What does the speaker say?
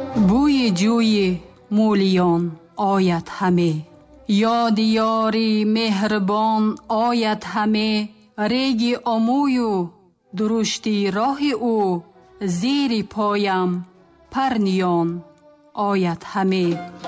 بوی جوی مولیان آید همه، یاد یاری مهربان آید همه. ریگ آموی و درشتی راه او، زیر پایم پرنیان آید همه.